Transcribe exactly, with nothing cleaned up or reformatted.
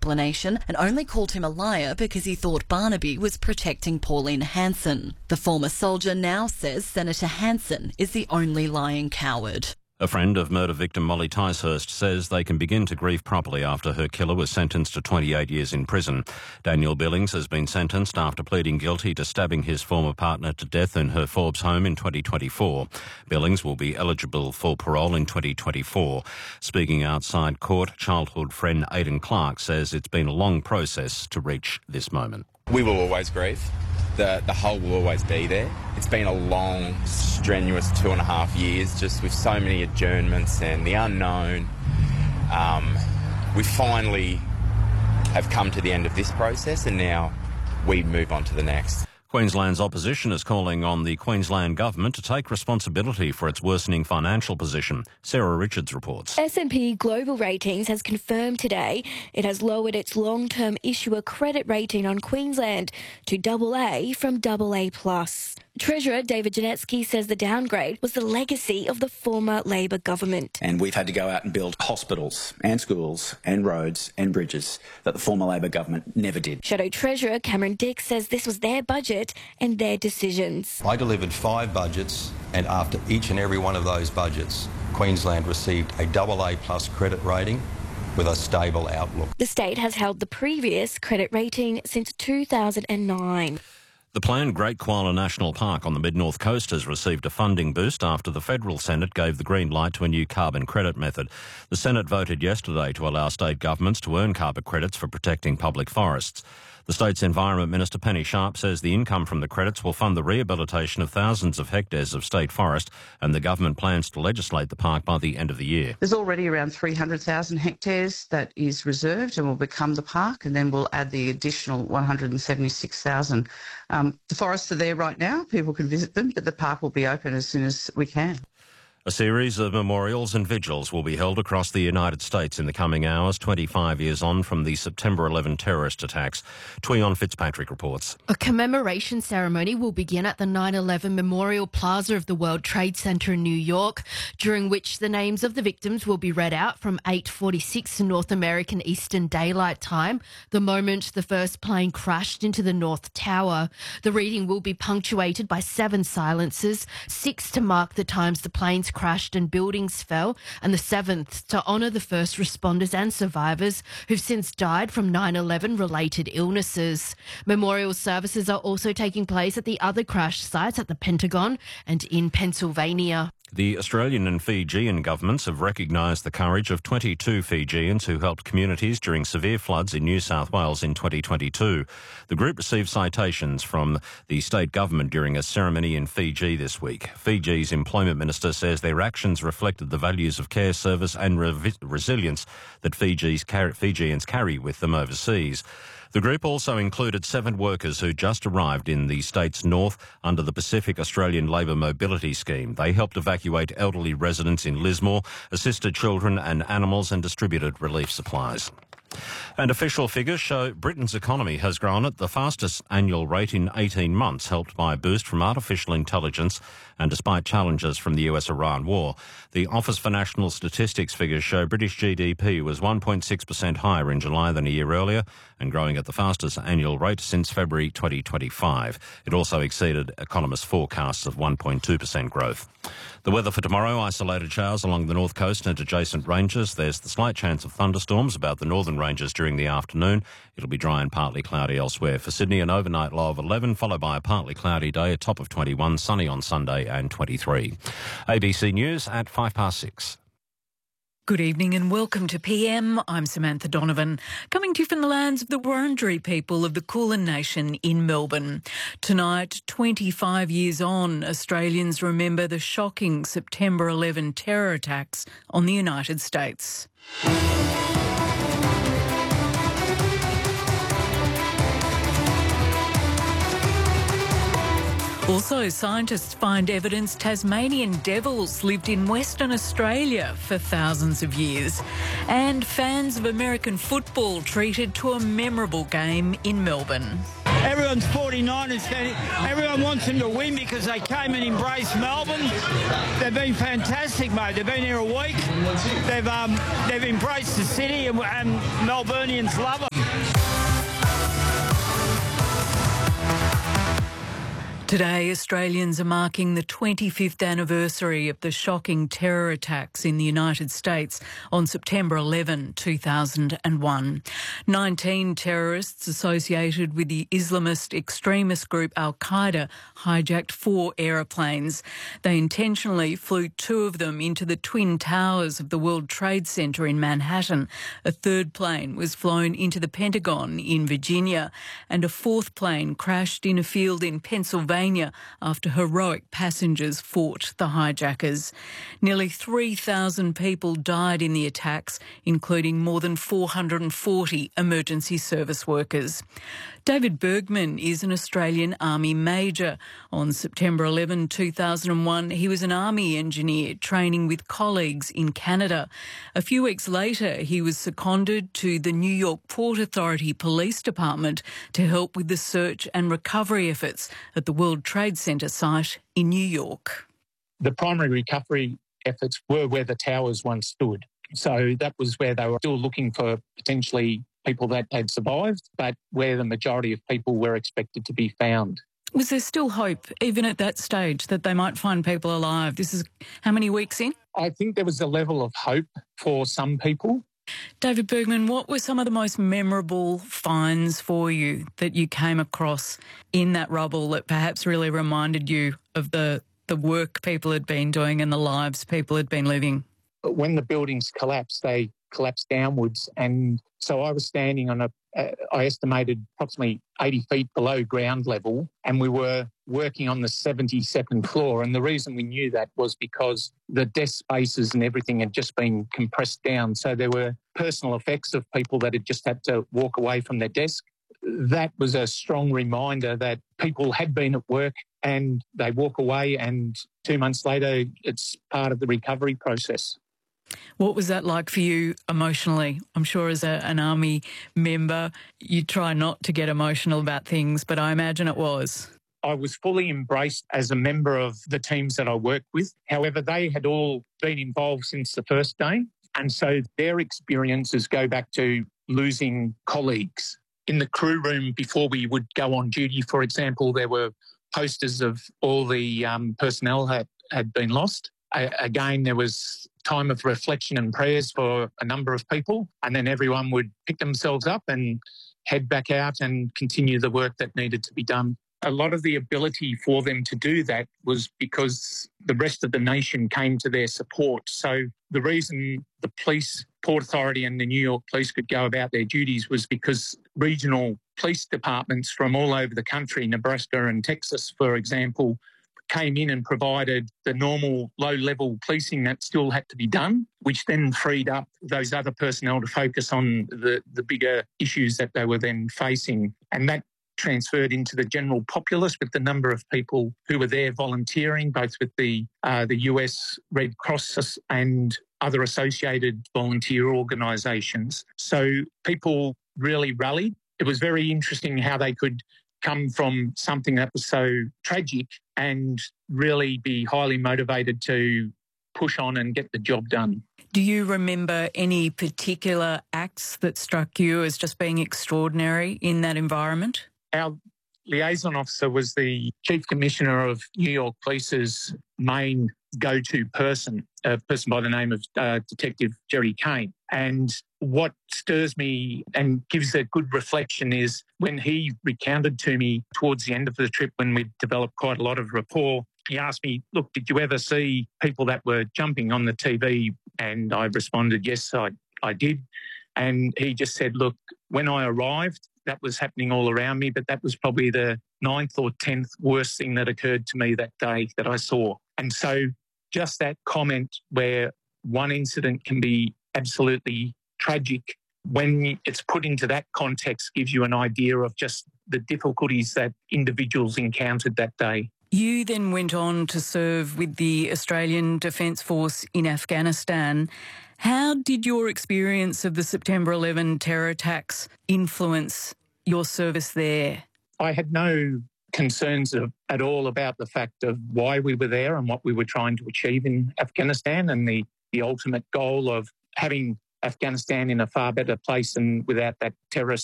explanation and only called him a liar because he thought Barnaby was protecting Pauline Hanson. The former soldier now says Senator Hanson is the only lying coward. A friend of murder victim Molly Ticehurst says they can begin to grieve properly after her killer was sentenced to twenty-eight years in prison. Daniel Billings has been sentenced after pleading guilty to stabbing his former partner to death in her Forbes home in twenty twenty-four. Billings will be eligible for parole in twenty twenty-four. Speaking outside court, childhood friend Aidan Clark says it's been a long process to reach this moment. We will always grieve. The, the hole will always be there. It's been a long, strenuous two and a half years, just with so many adjournments and the unknown. Um, we finally have come to the end of this process, and now we move on to the next. Queensland's opposition is calling on the Queensland government to take responsibility for its worsening financial position. Sarah Richards reports. S and P Global Ratings has confirmed today it has lowered its long-term issuer credit rating on Queensland to double A from double A plus. Treasurer David Janetsky says the downgrade was the legacy of the former Labor government. And we've had to go out and build hospitals and schools and roads and bridges that the former Labor government never did. Shadow Treasurer Cameron Dick says this was their budget and their decisions. I delivered five budgets, and after each and every one of those budgets, Queensland received a double A plus credit rating with a stable outlook. The state has held the previous credit rating since two thousand nine. The planned Great Koala National Park on the mid-north coast has received a funding boost after the federal Senate gave the green light to a new carbon credit method. The Senate voted yesterday to allow state governments to earn carbon credits for protecting public forests. The state's Environment Minister Penny Sharp says the income from the credits will fund the rehabilitation of thousands of hectares of state forest, and the government plans to legislate the park by the end of the year. There's already around three hundred thousand hectares that is reserved and will become the park, and then we'll add the additional one hundred seventy-six thousand. Um, the forests are there right now, people can visit them, but the park will be open as soon as we can. A series of memorials and vigils will be held across the United States in the coming hours, twenty-five years on from the September eleventh terrorist attacks. Tweon Fitzpatrick reports. A commemoration ceremony will begin at the nine eleven Memorial Plaza of the World Trade Center in New York, during which the names of the victims will be read out from eight forty-six North American Eastern Daylight Time, the moment the first plane crashed into the North Tower. The reading will be punctuated by seven silences, six to mark the times the planes crashed and buildings fell, and the seventh to honour the first responders and survivors who've since died from nine eleven related illnesses. Memorial services are also taking place at the other crash sites at the Pentagon and in Pennsylvania. The Australian and Fijian governments have recognised the courage of twenty-two Fijians who helped communities during severe floods in New South Wales in twenty twenty-two. The group received citations from the state government during a ceremony in Fiji this week. Fiji's employment minister says their actions reflected the values of care, service and re- resilience that Fiji's car- Fijians carry with them overseas. The group also included seven workers who just arrived in the state's north under the Pacific Australian Labour Mobility Scheme. They helped evacuate elderly residents in Lismore, assisted children and animals and distributed relief supplies. And official figures show Britain's economy has grown at the fastest annual rate in eighteen months, helped by a boost from artificial intelligence and despite challenges from the U S-Iran war. The Office for National Statistics figures show British G D P was one point six percent higher in July than a year earlier and growing at the fastest annual rate since February twenty twenty-five. It also exceeded economists' forecasts of one point two percent growth. The weather for tomorrow, isolated showers along the north coast and adjacent ranges. There's the slight chance of thunderstorms about the northern ranges during the afternoon. It'll be dry and partly cloudy elsewhere. For Sydney, an overnight low of eleven, followed by a partly cloudy day, a top of twenty-one, sunny on Sunday and twenty-three. A B C News at five past six. Good evening and welcome to P M. I'm Samantha Donovan, coming to you from the lands of the Wurundjeri people of the Kulin Nation in Melbourne. Tonight, twenty-five years on, Australians remember the shocking September eleventh terror attacks on the United States. Also, scientists find evidence Tasmanian devils lived in Western Australia for thousands of years. And fans of American football treated to a memorable game in Melbourne. Everyone's forty-niners fan. Everyone wants them to win because they came and embraced Melbourne. They've been fantastic, mate. They've been here a week. They've um, they've embraced the city and, and Melburnians love them. Today, Australians are marking the twenty-fifth anniversary of the shocking terror attacks in the United States on September eleventh, two thousand one. nineteen terrorists associated with the Islamist extremist group Al-Qaeda hijacked four aeroplanes. They intentionally flew two of them into the Twin Towers of the World Trade Center in Manhattan. A third plane was flown into the Pentagon in Virginia, and a fourth plane crashed in a field in Pennsylvania after heroic passengers fought the hijackers. Nearly three thousand people died in the attacks, including more than four hundred forty emergency service workers. David Bergman is an Australian Army Major. On September eleventh, two thousand one, he was an Army engineer training with colleagues in Canada. A few weeks later, he was seconded to the New York Port Authority Police Department to help with the search and recovery efforts at the World Trade Center site in New York. The primary recovery efforts were where the towers once stood. So that was where they were still looking for potentially people that had survived, but where the majority of people were expected to be found. Was there still hope, even at that stage, that they might find people alive? This is how many weeks in? I think there was a level of hope for some people. David Bergman, what were some of the most memorable finds for you that you came across in that rubble that perhaps really reminded you of the, the work people had been doing and the lives people had been living? When the buildings collapsed, they collapsed downwards, and so I was standing on a, uh, I estimated approximately eighty feet below ground level, and we were working on the seventy-second floor. And the reason we knew that was because the desk spaces and everything had just been compressed down. So there were personal effects of people that had just had to walk away from their desk. That was a strong reminder that people had been at work and they walk away, and two months later, it's part of the recovery process. What was that like for you emotionally? I'm sure as a, an Army member, you try not to get emotional about things, but I imagine it was. I was fully embraced as a member of the teams that I worked with. However, they had all been involved since the first day, and so their experiences go back to losing colleagues. In the crew room before we would go on duty, for example, there were posters of all the um, personnel that had been lost. I, again, there was time of reflection and prayers for a number of people, and then everyone would pick themselves up and head back out and continue the work that needed to be done. A lot of the ability for them to do that was because the rest of the nation came to their support. So the reason the police, Port Authority and the New York Police could go about their duties was because regional police departments from all over the country, Nebraska and Texas, for example, came in and provided the normal low-level policing that still had to be done, which then freed up those other personnel to focus on the, the bigger issues that they were then facing. And that transferred into the general populace with the number of people who were there volunteering, both with the uh, the U S Red Cross and other associated volunteer organisations. So people really rallied. It was very interesting how they could come from something that was so tragic and really be highly motivated to push on and get the job done. Do you remember any particular acts that struck you as just being extraordinary in that environment? Our liaison officer was the Chief Commissioner of New York Police's main go-to person, a person by the name of uh, Detective Jerry Kane. And what stirs me and gives a good reflection is when he recounted to me towards the end of the trip, when we'd developed quite a lot of rapport, he asked me, look, did you ever see people that were jumping on the T V? And I responded, yes, I, I did. And he just said, look, when I arrived, that was happening all around me, but that was probably the ninth or tenth worst thing that occurred to me that day that I saw. And so just that comment where one incident can be absolutely tragic, when it's put into that context, gives you an idea of just the difficulties that individuals encountered that day. You then went on to serve with the Australian Defence Force in Afghanistan. How did your experience of the September eleventh terror attacks influence your service there? I had no concerns of, at all about the fact of why we were there and what we were trying to achieve in Afghanistan, and the, the ultimate goal of having Afghanistan in a far better place and without that terrorist